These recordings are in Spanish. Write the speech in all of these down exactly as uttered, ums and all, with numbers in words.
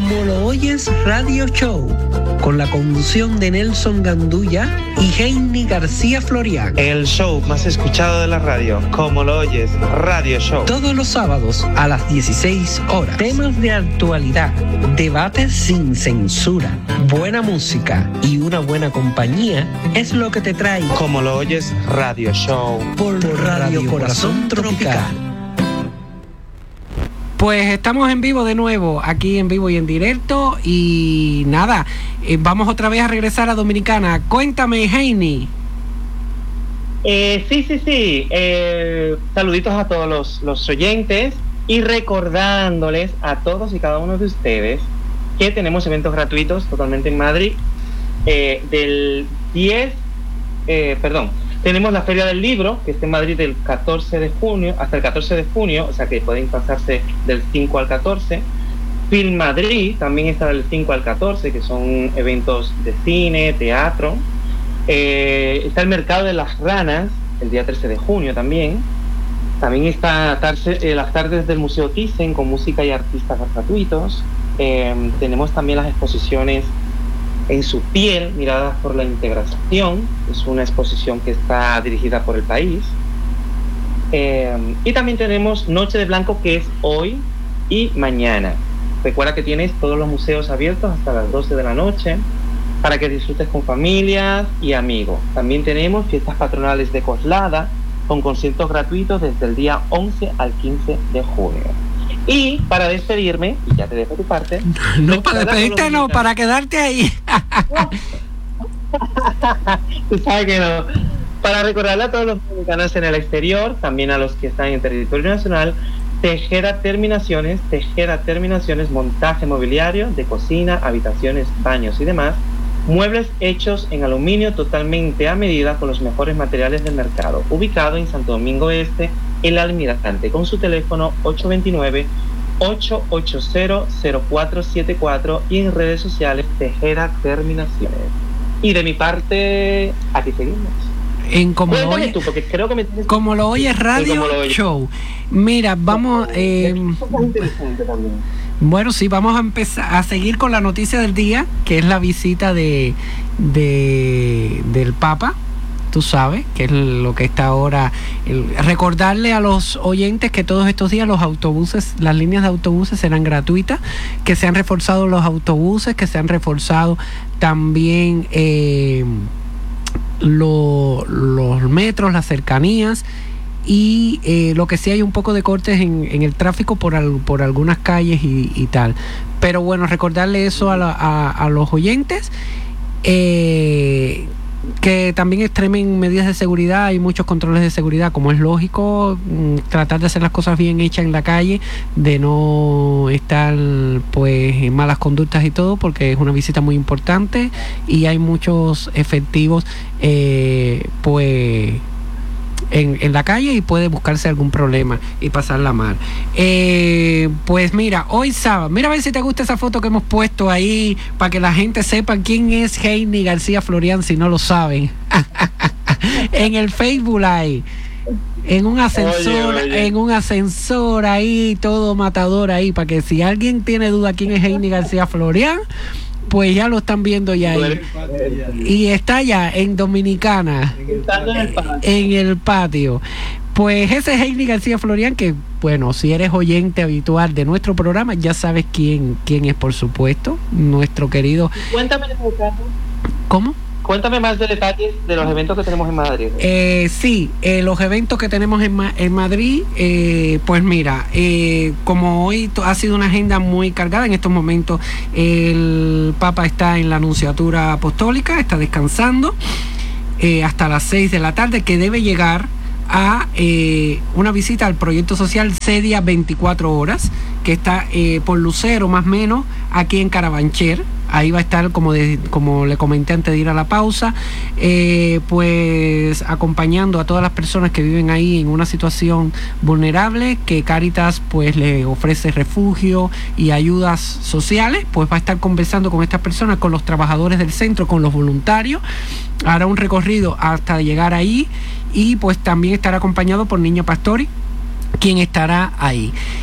Como lo oyes Radio Show, con la conducción de Nelson Gandulla y Heini García Florián. El show más escuchado de la radio, Como lo oyes Radio Show. Todos los sábados a las dieciséis horas. Temas de actualidad, debates sin censura, buena música y una buena compañía es lo que te trae Como lo oyes Radio Show. Por, por Radio, Radio Corazón Tropical. Pues estamos en vivo de nuevo, aquí en vivo y en directo, y nada, eh, vamos otra vez a regresar a Dominicana. Cuéntame, Heini. Eh, sí, sí, sí, eh, saluditos a todos los, los oyentes y recordándoles a todos y cada uno de ustedes que tenemos eventos gratuitos totalmente en Madrid, eh, del diez, eh, perdón, tenemos la Feria del Libro, que está en Madrid del catorce de junio, hasta el catorce de junio, o sea que pueden pasarse del cinco al catorce. Film Madrid también está del cinco al catorce, que son eventos de cine, teatro. Eh, está el Mercado de las Ranas, el día trece de junio también. También está tarde, eh, las tardes del Museo Thyssen, con música y artistas gratuitos. Eh, tenemos también las exposiciones En su piel, miradas por la integración, es una exposición que está dirigida por El País. Eh, y también tenemos Noche de Blanco, que es hoy y mañana. Recuerda que tienes todos los museos abiertos hasta las doce de la noche para que disfrutes con familias y amigos. También tenemos fiestas patronales de Coslada con conciertos gratuitos desde el día once al quince de junio. Y para despedirme, y ya te dejo tu parte. No, para despedirte no, para quedarte ahí. Tú sabes que no. Para recordarle a todos los dominicanos en el exterior, también a los que están en territorio nacional, Tejeda Terminaciones, Tejeda Terminaciones, montaje mobiliario de cocina, habitaciones, baños y demás, muebles hechos en aluminio totalmente a medida con los mejores materiales del mercado, ubicado en Santo Domingo Este, El Almirante, con su teléfono ocho dos nueve, ocho ocho cero, cero cuatro siete cuatro y en redes sociales Tejeda Terminaciones. Y de mi parte, aquí seguimos. En como lo oye, tú, porque creo que me tienes... como lo oyes Radio lo oye. Show. Mira, vamos... Eh, bueno, sí, vamos a empezar a seguir con la noticia del día, que es la visita de, de del Papa. Tú sabes, que es lo que está ahora. El, recordarle a los oyentes que todos estos días los autobuses, las líneas de autobuses serán gratuitas, que se han reforzado los autobuses, que se han reforzado también eh, lo, los metros, las cercanías, y eh, lo que sí hay un poco de cortes en, en el tráfico por, al, por algunas calles y, y tal. Pero bueno, recordarle eso a, la, a, a los oyentes. Eh, que también extremen medidas de seguridad, hay muchos controles de seguridad, como es lógico, tratar de hacer las cosas bien hechas en la calle, de no estar pues en malas conductas y todo, porque es una visita muy importante y hay muchos efectivos eh, pues En, en la calle y puede buscarse algún problema y pasarla mal. Eh, pues mira, hoy sábado, mira a ver si te gusta esa foto que hemos puesto ahí para que la gente sepa quién es Heini García Florián, si no lo saben. En el Facebook Live, en un ascensor, oye, oye. en un ascensor ahí, todo matador ahí, para que si alguien tiene duda quién es Heini García Florián, pues ya lo están viendo ya ahí. Y está ya en Dominicana, en el patio. Pues ese es Heini García Florián, que bueno, si eres oyente habitual de nuestro programa, ya sabes quién, quién es, por supuesto, nuestro querido. Cuéntame, ¿Cómo? Cuéntame más de detalles de los eventos que tenemos en Madrid. Eh, sí, eh, los eventos que tenemos en, Ma- en Madrid, eh, pues mira, eh, como hoy to- ha sido una agenda muy cargada, en estos momentos el Papa está en la Anunciatura Apostólica, está descansando eh, hasta las seis de la tarde, que debe llegar a eh, una visita al proyecto social Cedia veinticuatro horas, que está eh, por Lucero más o menos, aquí en Carabanchel. Ahí va a estar, como, de, como le comenté antes de ir a la pausa, eh, pues acompañando a todas las personas que viven ahí en una situación vulnerable, que Cáritas pues le ofrece refugio y ayudas sociales. Pues va a estar conversando con estas personas, con los trabajadores del centro, con los voluntarios. Hará un recorrido hasta llegar ahí y pues también estará acompañado por Niña Pastori, quien estará ahí.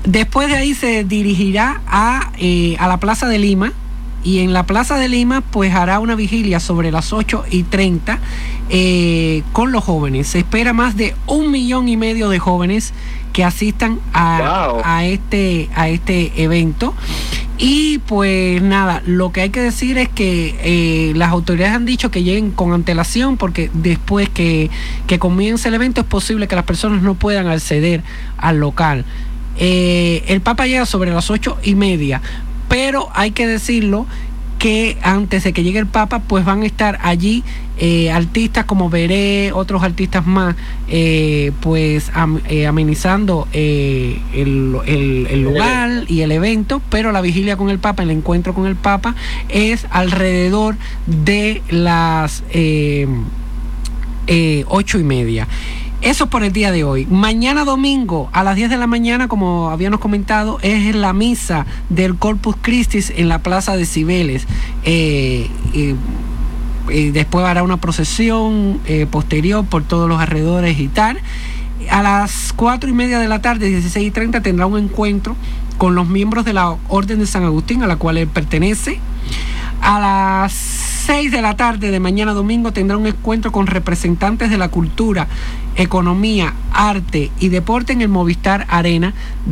Después de ahí se dirigirá a, eh, a la Plaza de Lima, y en la Plaza de Lima pues hará una vigilia sobre las ocho y treinta eh, con los jóvenes. Se espera más de un millón y medio de jóvenes que asistan a, wow. a, este, a este evento. Y pues nada, lo que hay que decir es que eh, las autoridades han dicho que lleguen con antelación, porque después que, que comience el evento es posible que las personas no puedan acceder al local. Eh, el Papa llega sobre las ocho y media, pero hay que decirlo que antes de que llegue el Papa pues van a estar allí eh, artistas como Veré, otros artistas más, eh, pues am, eh, amenizando eh, el, el, el lugar y el evento, pero la vigilia con el Papa, el encuentro con el Papa es alrededor de las eh, eh, ocho y media. Eso por el día de hoy. Mañana domingo a las diez de la mañana, como habíamos comentado, es la misa del Corpus Christi en la Plaza de Cibeles. Eh, eh, eh, después hará una procesión eh, posterior por todos los alrededores y tal. A las cuatro y media de la tarde, dieciséis y treinta, tendrá un encuentro con los miembros de la Orden de San Agustín, a la cual él pertenece. A las seis de la tarde de mañana domingo tendrá un encuentro con representantes de la cultura, economía, arte y deporte en el Movistar Arena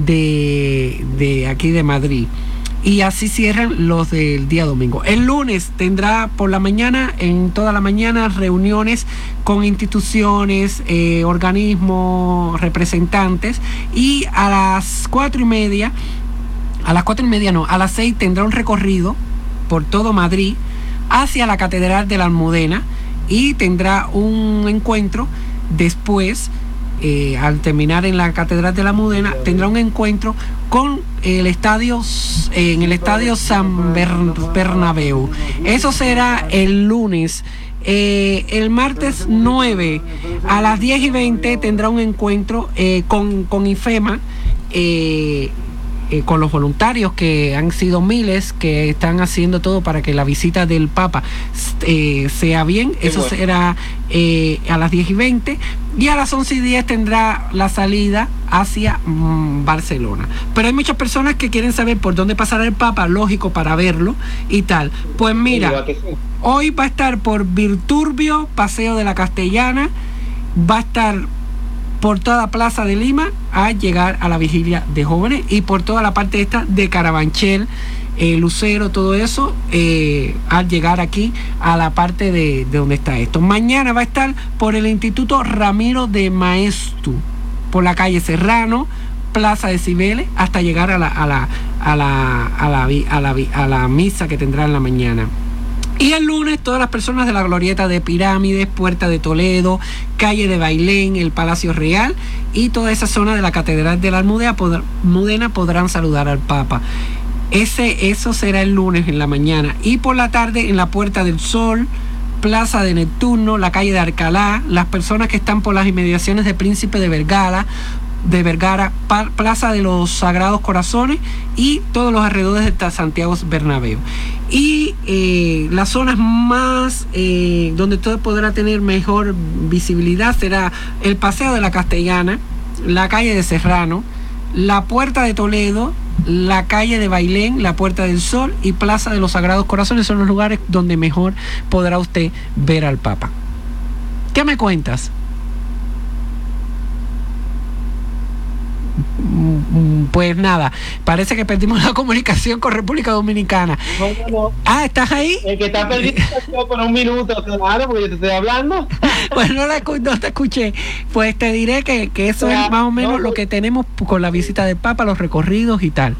de, de aquí de Madrid. Y así cierran los del día domingo. El lunes tendrá por la mañana, en toda la mañana, reuniones con instituciones, eh, organismos, representantes. Y a las cuatro y media, a las cuatro y media no, a las seis tendrá un recorrido por todo Madrid hacia la Catedral de la Almudena, y tendrá un encuentro después, eh, al terminar en la Catedral de la Almudena, tendrá un encuentro con el estadio, eh, en el estadio San Bernabéu. Eso será el lunes. Eh, el martes nueve a las diez y veinte tendrá un encuentro eh, con, con IFEMA, eh, Eh, con los voluntarios, que han sido miles, que están haciendo todo para que la visita del Papa eh, sea bien. Qué Eso bueno. será eh, a las diez y veinte, y a las once y diez tendrá la salida hacia mmm, Barcelona. Pero hay muchas personas que quieren saber por dónde pasará el Papa, lógico, para verlo y tal. Pues mira, sí, sí. Hoy va a estar por Virturbio, Paseo de la Castellana, va a estar por toda Plaza de Lima a llegar a la vigilia de jóvenes, y por toda la parte esta de Carabanchel, eh, Lucero, todo eso, eh, al llegar aquí a la parte de, de donde está esto. Mañana va a estar por el Instituto Ramiro de Maeztu, por la calle Serrano, Plaza de Cibeles, hasta llegar a la, a la, a la, a la, a la, a la misa que tendrá en la mañana. Y el lunes todas las personas de la glorieta de Pirámides, Puerta de Toledo, calle de Bailén, el Palacio Real y toda esa zona de la Catedral de la Almudena, pod- Mudena podrán saludar al Papa. Ese, eso será el lunes en la mañana. Y por la tarde en la Puerta del Sol, Plaza de Neptuno, la calle de Alcalá, las personas que están por las inmediaciones de Príncipe de Vergara, de Vergara, pa- Plaza de los Sagrados Corazones y todos los alrededores de Santiago Bernabéu. Y eh, las zonas más eh, donde todo podrá tener mejor visibilidad será el Paseo de la Castellana, la calle de Serrano, la Puerta de Toledo, la calle de Bailén, la Puerta del Sol y Plaza de los Sagrados Corazones. Son los lugares donde mejor podrá usted ver al Papa. ¿Qué me cuentas? Pues nada, parece que perdimos la comunicación con República Dominicana. No, no, no. Ah, ¿estás ahí? El que está perdido por un minuto, claro, porque yo te estoy hablando. Pues no, la, no te escuché. Pues te diré que, que eso ya, es más o menos no, lo que tenemos con la visita del Papa, los recorridos y tal.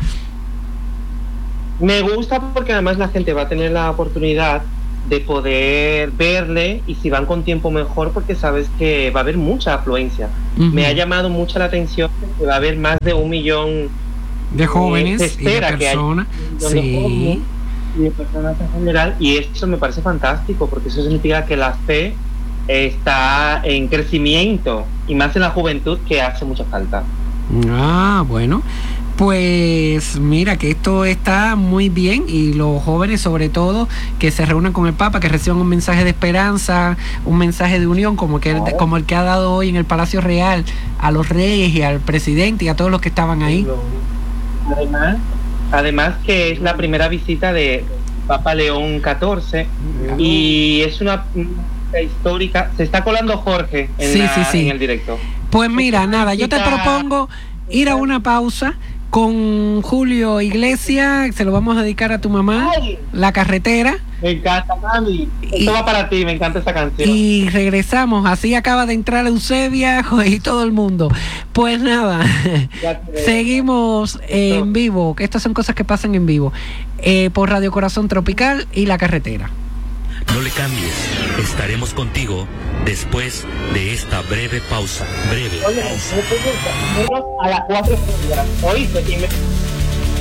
Me gusta porque además la gente va a tener la oportunidad de poder verle, y si van con tiempo mejor, porque sabes que va a haber mucha afluencia. Uh-huh. Me ha llamado mucho la atención que va a haber más de un millón de jóvenes eh, y de personas, sí. de y de personas en general, y eso me parece fantástico, porque eso significa que la fe está en crecimiento, y más en la juventud, que hace mucha falta. Ah, bueno. Pues mira que esto está muy bien, y los jóvenes sobre todo que se reúnan con el Papa, que reciban un mensaje de esperanza, un mensaje de unión como, que el, como el que ha dado hoy en el Palacio Real a los reyes y al presidente y a todos los que estaban ahí. Además, además que es la primera visita de Papa León catorce y es una, una histórica. Se está colando Jorge en, sí, la, sí, sí. en el directo. Pues mira, nada, yo te propongo ir a una pausa con Julio Iglesias, se lo vamos a dedicar a tu mamá, Ay, La Carretera. Me encanta, mami. Esto Y- va para ti, me encanta esta canción. Y regresamos, así acaba de entrar Eusebia y todo el mundo. Pues nada, Ya te veo. seguimos en vivo, que estas son cosas que pasan en vivo, eh, por Radio Corazón Tropical y La Carretera. No le cambies, estaremos contigo después de esta breve pausa. Breve Oye, pausa. me pongo a las cuatro horas. Oíste, y me...